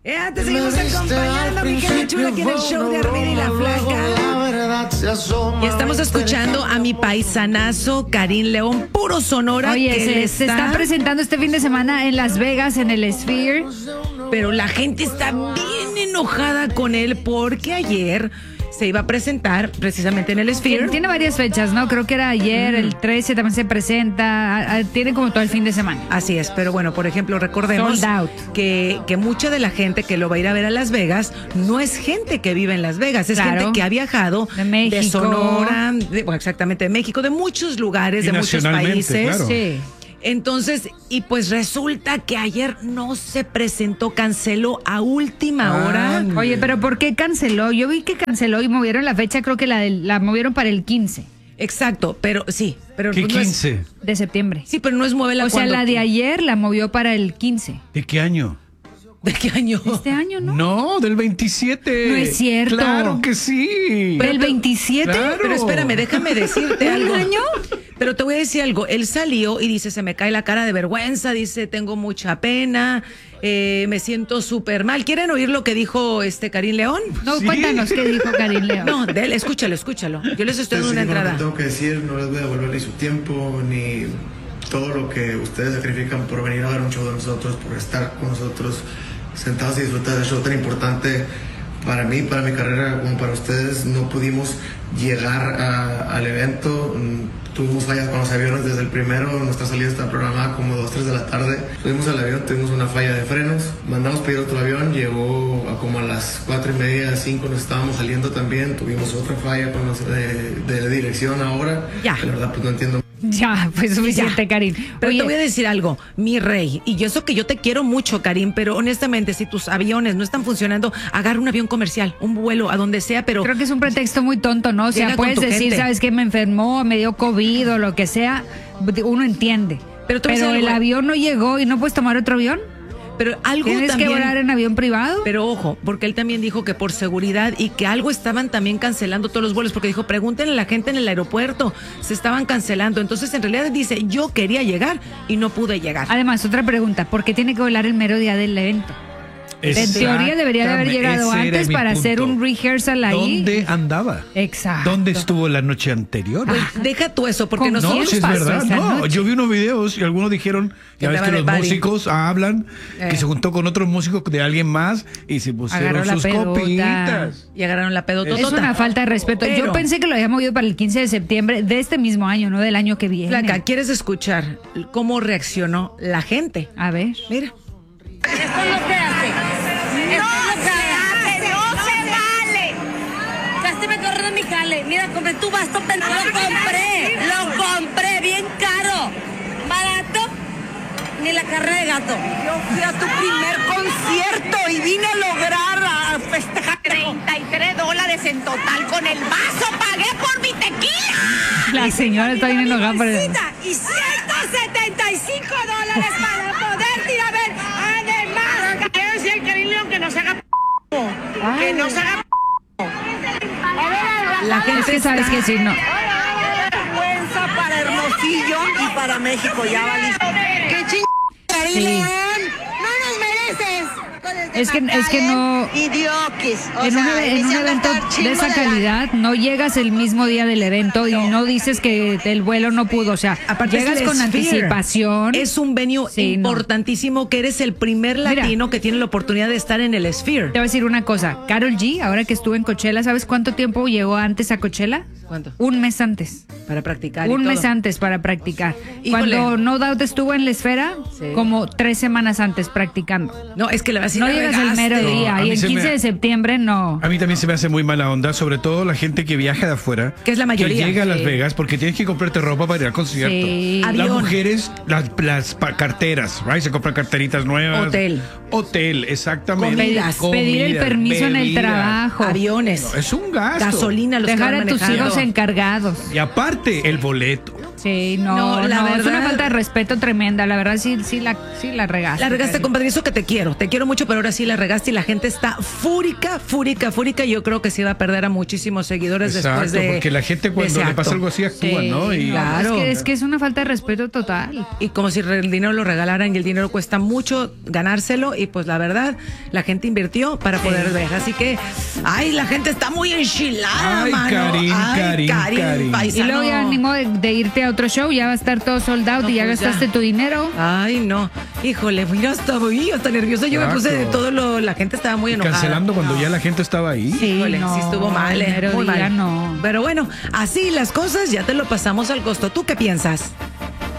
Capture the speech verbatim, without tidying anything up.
Ya te seguimos acompañando, mi gente chula, aquí en el show de Armida y la Flaca. Y estamos escuchando a mi paisanazo Karim León, puro Sonora. Oye, que se, está... se está presentando este fin de semana en Las Vegas, en el Sphere. Pero la gente está bien enojada con él porque ayer se iba a presentar precisamente en el Sphere. Tiene varias fechas, ¿no? Creo que era ayer, mm. el trece también se presenta, a, a, tiene como todo el fin de semana. Así es, pero bueno, por ejemplo, recordemos que, que mucha de la gente que lo va a ir a ver a Las Vegas no es gente que vive en Las Vegas, es claro. gente que ha viajado de México, de Sonora, de, bueno, exactamente, de México, de muchos lugares, y de muchos países. Claro. Sí. Entonces, y pues resulta que ayer no se presentó, canceló a última ah, hora. Oye, pero ¿por qué canceló? Yo vi que canceló y movieron la fecha, creo que la, de, la movieron para el quince. Exacto, pero sí. Pero ¿Qué no quince? Es de septiembre. Sí, pero no es mueve la O sea, la de ayer la movió para el quince. ¿De qué año? ¿De qué año? Este año, ¿no? No, del veintisiete. No es cierto. Claro que sí. ¿Del veintisiete? Claro. Pero espérame, déjame decirte algo. ¿Un año? Pero te voy a decir algo. Él salió y dice, se me cae la cara de vergüenza, dice, tengo mucha pena, eh, me siento súper mal. ¿Quieren oír lo que dijo este Karim León? No, ¿Sí? Cuéntanos qué dijo Karim León. No, de él, escúchalo, escúchalo. Yo les estoy dando una entrada. No tengo que decir, no les voy a devolver ni su tiempo, ni todo lo que ustedes sacrifican por venir a ver un show de nosotros, por estar con nosotros sentados y disfrutar del show tan importante para mí, para mi carrera, como para ustedes. No pudimos llegar a, al evento, tuvimos fallas con los aviones desde el primero, nuestra salida está programada como dos, tres de la tarde. Subimos al avión, tuvimos una falla de frenos, mandamos pedir otro avión, llegó a como a las cuatro y media, cinco, nos estábamos saliendo también, tuvimos otra falla con los de, de dirección ahora, ya. Que la verdad pues no entiendo. Ya, pues suficiente, ya. Karim. Pero Oye, te voy a decir algo, mi rey, y yo eso que yo te quiero mucho, Karim, pero honestamente, si tus aviones no están funcionando, agarra un avión comercial, un vuelo, a donde sea, pero... Creo que es un pretexto muy tonto, ¿no? O sea, puedes decir, gente. ¿Sabes qué? Me enfermó, me dio COVID o lo que sea, uno entiende. Pero, pero el avión no llegó y no puedes tomar otro avión. Pero algo ¿Tienes también, que volar en avión privado? Pero ojo, porque él también dijo que por seguridad y que algo estaban también cancelando todos los vuelos, porque dijo, pregúntenle a la gente en el aeropuerto, se estaban cancelando. Entonces, en realidad dice, yo quería llegar y no pude llegar. Además, otra pregunta, ¿por qué tiene que volar el mero día del evento? En teoría debería de haber llegado antes para punto. hacer un rehearsal ahí. ¿Dónde andaba? Exacto. ¿Dónde estuvo la noche anterior? Pues deja tú eso, porque no, nosotros... No, si es verdad, no. Noche? Yo vi unos videos y algunos dijeron, ya ves que los músicos hablan, eh. que se juntó con otros músicos de alguien más y se pusieron agarraron sus copitas. Y agarraron la pedota. Es una falta de respeto. Pero, yo pensé que lo había movido para el quince de septiembre de este mismo año, no del año que viene. Flaca, ¿quieres escuchar cómo reaccionó la gente? A ver. Mira. Esto no se hace. No se hace, no se vale. Casi me corro de mi jale. Mira, compré tu basto, pero lo compré. Lo compré bien caro. Barato, ni la carne de gato. Yo fui a tu primer concierto y vine a lograr a festejar treinta y tres dólares en total con el vaso. Pagué por mi tequila. La señora está bien enojada por el... Y ciento setenta y cinco dólares para poder ir a ver. Además, quiero decir al Karim León que no se haga p***. Que no se haga p***. La gente es que sabes que sí, no. Vergüenza para Hermosillo y para México, ya valiste. ¡Qué ching... Karim Sí. León! ¡No nos mereces! Es que, es que no... Idioquis. O en, sea, una, en un evento de esa calidad no llegas el mismo día del evento y no dices que el vuelo no pudo, o sea, aparte llegas con Sphere. anticipación. Es un venue sí, importantísimo no. que eres el primer latino Mira, que tiene la oportunidad de estar en el Sphere. Te voy a decir una cosa, Karol G, ahora que estuvo en Coachella, ¿sabes cuánto tiempo llegó antes a Coachella? ¿Cuánto? Un mes antes. Para practicar. Un y mes todo. antes para practicar. Híjole. Cuando No Doubt estuvo en la esfera, sí. como tres semanas antes practicando. No, es que la verdad No llegas el mero día No, y el quince me, de septiembre no. A mí también se me hace muy mala onda, sobre todo la gente que viaja de afuera. Que es la mayoría. Que llega a Las sí. Vegas porque tienes que comprarte ropa para ir al concierto. Sí. Las Avión. mujeres, las, las carteras, right? Se compran carteritas nuevas. Hotel. Hotel, exactamente. Comidas. Comidas, Pedir el permiso bebidas. en el trabajo. Aviones. No, es un gasto. Gasolina, los Dejar que van a tus manejando. hijos encargados. Y aparte, el boleto. Sí, no, no, la no, verdad, es una falta de respeto tremenda, la verdad sí, sí la, sí la regaste. La regaste, compadre, eso que te quiero, te quiero mucho, pero ahora sí la regaste y la gente está fúrica, fúrica, fúrica, y yo creo que se iba a perder a muchísimos seguidores. Exacto, después de porque la gente cuando le pasa algo así actúa, sí, ¿no? Y claro. Es que, es que es una falta de respeto total. Y como si el dinero lo regalaran, y el dinero cuesta mucho ganárselo, y pues la verdad, la gente invirtió para poder ver, así que, ay, la gente está muy enchilada, ay, mano. Karin, ay, Karin, Karin, Karin. Karin. Y luego ya ánimo de, de irte a otro show, ya va a estar todo sold out, no, y ya pues gastaste ya. tu dinero. Ay, no, híjole, mira, estaba ahí, hasta nerviosa. Yo Exacto. me puse de todo lo, la gente estaba muy enojada. Cancelando cuando no. ya la gente estaba ahí. Sí, híjole, no, sí estuvo mal, eh, pero muy mal. No. Pero bueno, así las cosas, ya te lo pasamos al costo. ¿Tú qué piensas?